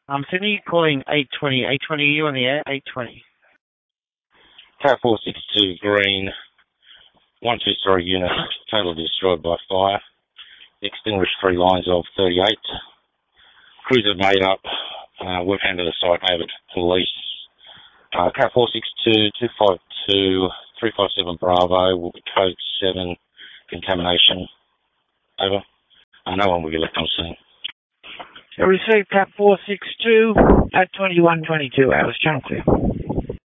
Sydney, calling 820. 820, you on the air? 820. Cat 462 Green, 123 unit, totally destroyed by fire. Extinguished 3 lines of 38. Crews have made up. We've handed the site over to police. Cat 462 252 357 Bravo will be code 7 contamination. Over. No one will be left on scene. Received Cat 462 at 21:22 hours. Channel clear.